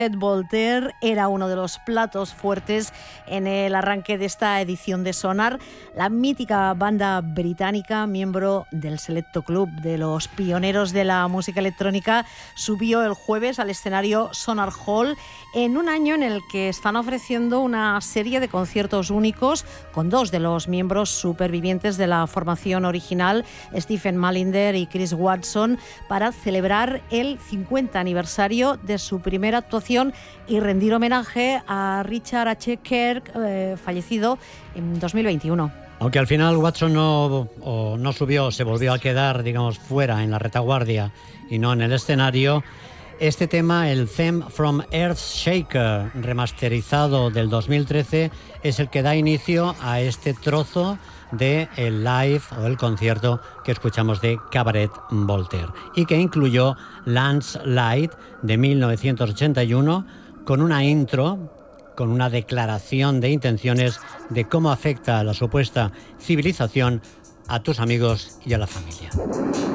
Voltaire era uno de los platos fuertes en el arranque de esta edición de Sonar. La mítica banda británica, miembro del selecto club de los pioneros de la música electrónica, subió el jueves al escenario Sonar Hall en un año en el que están ofreciendo una serie de conciertos únicos con dos de los miembros supervivientes de la formación original, Stephen Mallinder y Chris Watson, para celebrar el 50 aniversario de su primera actuación y rendir homenaje a Richard H. Kirk, fallecido en 2021. Aunque al final Watson no subió, se volvió a quedar, digamos, fuera en la retaguardia y no en el escenario. Este tema, el Theme from Earthshaker, remasterizado del 2013, es el que da inicio a este trozo de el live o el concierto que escuchamos de Cabaret Voltaire y que incluyó Landslide de 1981 con una intro, con una declaración de intenciones de cómo afecta la supuesta civilización a tus amigos y a la familia.